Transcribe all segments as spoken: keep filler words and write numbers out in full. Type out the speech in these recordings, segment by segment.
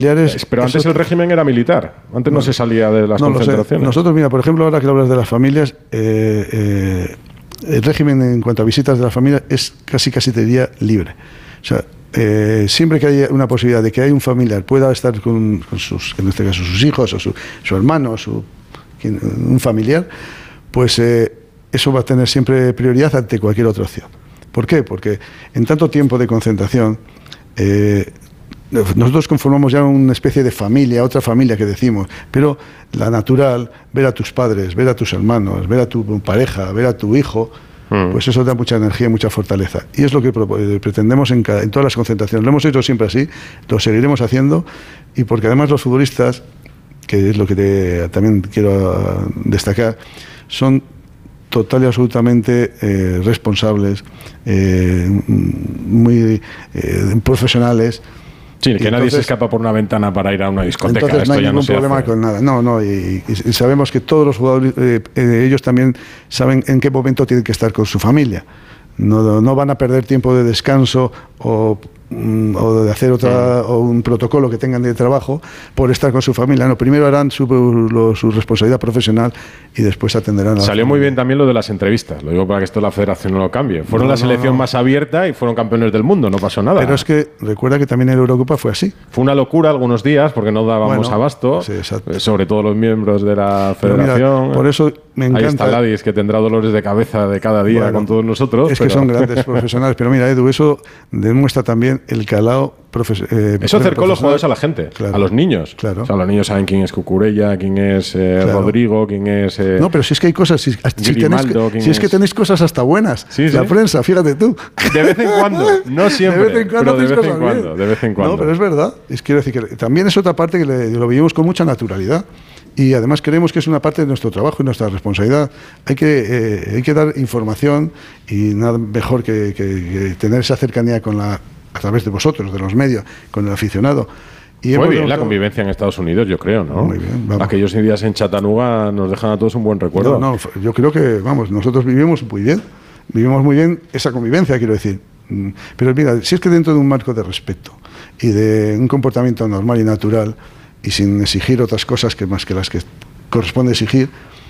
Pero antes el régimen era militar, antes no, no se salía de las no concentraciones. Nosotros, mira, por ejemplo, ahora que hablas de las familias, eh, eh, el régimen en cuanto a visitas de la familia es casi, casi te diría libre. O sea, eh, siempre que haya una posibilidad de que hay un familiar pueda estar con, con sus, en este caso, sus hijos o su, su hermano, su, un familiar, pues eh, eso va a tener siempre prioridad ante cualquier otra opción. ¿Por qué? Porque en tanto tiempo de concentración, eh, nosotros conformamos ya una especie de familia, otra familia que decimos, pero la natural, ver a tus padres, ver a tus hermanos, ver a tu pareja, ver a tu hijo, mm. pues eso da mucha energía y mucha fortaleza. Y es lo que pretendemos en, cada, en todas las concentraciones. Lo hemos hecho siempre así, lo seguiremos haciendo, y porque además los futbolistas, que es lo que te, también quiero destacar, son total y absolutamente eh, responsables, eh, muy eh, profesionales. Sí, que entonces, nadie se escapa por una ventana para ir a una discoteca. Entonces Esto no hay ya ningún no se problema hace. con nada. No, no, y, y, y sabemos que todos los jugadores, eh, eh, ellos también saben en qué momento tienen que estar con su familia. No, no van a perder tiempo de descanso o, o de hacer otra o un protocolo que tengan de trabajo por estar con su familia. No, primero harán su, lo, su responsabilidad profesional y después atenderán a la Salió familia. muy bien también lo de las entrevistas. Lo digo para que esto la federación no lo cambie. Fueron no, la selección no, no. más abierta y fueron campeones del mundo. No pasó nada. Pero es que recuerda que también en la Eurocopa fue así. Fue una locura algunos días porque no dábamos bueno, abasto. Sí, sobre todo los miembros de la federación. Mira, por eso me encanta. Ahí está Ladis, que tendrá dolores de cabeza de cada día bueno, con todos nosotros. Es pero... que son grandes profesionales. Pero mira, Edu, eso demuestra también el calado. Eh, eso acercó los jugadores a la gente, claro, a los niños. Claro. O sea, los niños saben quién es Cucurella, quién es eh, claro. Rodrigo, quién es. Eh, no, pero si es que hay cosas. Si, si, Grimaldo, tenéis, si es, es que tenéis cosas hasta buenas. Sí, la sí. prensa, fíjate tú. De vez en cuando, no siempre. De vez en cuando, pero de vez en cuando, de vez en cuando. No, pero es verdad. Es, quiero decir que también es otra parte que le, lo vivimos con mucha naturalidad. Y además creemos que es una parte de nuestro trabajo y nuestra responsabilidad. Hay que, eh, hay que dar información y nada mejor que, que, que tener esa cercanía con la, a través de vosotros, de los medios, con el aficionado. Y Muy bien la convivencia en Estados Unidos, yo creo, ¿no? Muy bien, vamos. Aquellos días en Chattanooga nos dejan a todos un buen recuerdo. No, no, yo creo que, vamos, nosotros vivimos muy bien. Vivimos muy bien esa convivencia, quiero decir. Pero mira, si es que dentro de un marco de respeto y de un comportamiento normal y natural, y sin exigir otras cosas que más que las que corresponde exigir,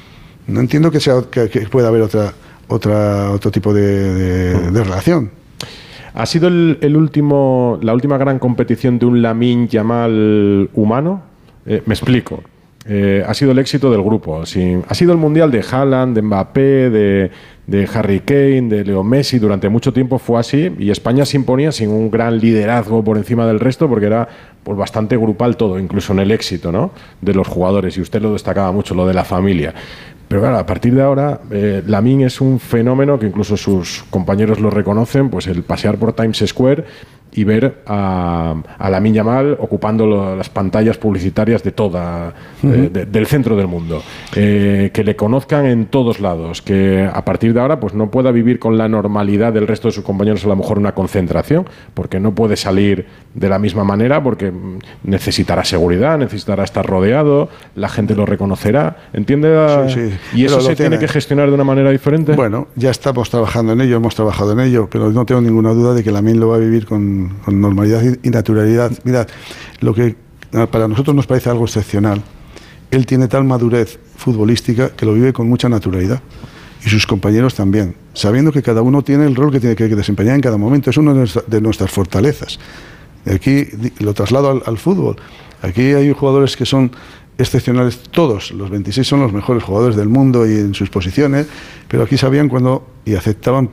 no entiendo que sea que, que pueda haber otra otra otro tipo de, de, de relación. ¿Ha sido el, el último la última gran competición de un Lamine Yamal humano? Eh, me explico. Eh, ha sido el éxito del grupo. Sí, ha sido el mundial de Haaland, de Mbappé, de, de Harry Kane, de Leo Messi. Durante mucho tiempo fue así y España se imponía sin un gran liderazgo por encima del resto porque era pues, bastante grupal todo, incluso en el éxito, ¿no?, de los jugadores. Y usted lo destacaba mucho, lo de la familia. Pero claro, a partir de ahora, eh, Lamine es un fenómeno que incluso sus compañeros lo reconocen, pues el pasear por Times Square y ver a, a Lamine Yamal ocupando lo, las pantallas publicitarias de toda uh-huh. eh, de, del centro del mundo, eh, que le conozcan en todos lados, que a partir de ahora pues no pueda vivir con la normalidad del resto de sus compañeros, a lo mejor una concentración, porque no puede salir de la misma manera, porque necesitará seguridad, necesitará estar rodeado, la gente lo reconocerá, ¿entiende? Sí, sí. Y eso pero se tiene que gestionar de una manera diferente. Bueno, ya estamos trabajando en ello, hemos trabajado en ello, pero no tengo ninguna duda de que Lamine lo va a vivir con con normalidad y naturalidad. Mirad, lo que para nosotros nos parece algo excepcional, él tiene tal madurez futbolística que lo vive con mucha naturalidad y sus compañeros también, sabiendo que cada uno tiene el rol que tiene que desempeñar en cada momento. Es una de nuestras fortalezas. Aquí lo traslado al, al fútbol. Aquí hay jugadores que son excepcionales, todos los veintiséis son los mejores jugadores del mundo y en sus posiciones, pero aquí sabían cuando y aceptaban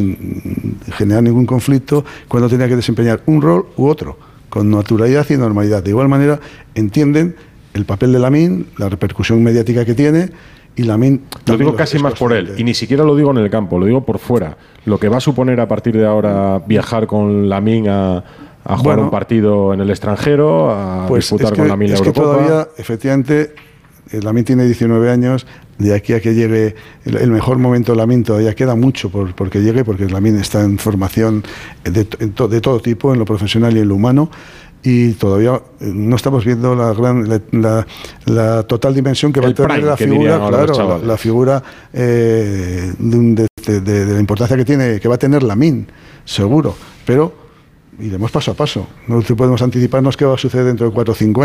sin generar ningún conflicto cuando tenía que desempeñar un rol u otro, con naturalidad y normalidad. De igual manera entienden el papel de Lamine, la repercusión mediática que tiene, y Lamine... Lo digo casi más por él, y ni siquiera lo digo en el campo, lo digo por fuera. Lo que va a suponer a partir de ahora viajar con Lamine a... a jugar bueno, un partido en el extranjero, a pues disputar es que, con Lamine la Eurocopa. Es que todavía, efectivamente, Lamine tiene diecinueve años, de aquí a que llegue el, el mejor momento de Lamine todavía queda mucho por, por que llegue, porque Lamine está en formación de, en to, de todo tipo, en lo profesional y en lo humano, y todavía no estamos viendo la gran la, la, la total dimensión que va a tener la figura, claro, la, la figura eh, de, de, de, de la importancia que tiene, que va a tener Lamine, seguro, pero iremos paso a paso. No podemos anticiparnos qué va a suceder dentro de cuatro o cinco años.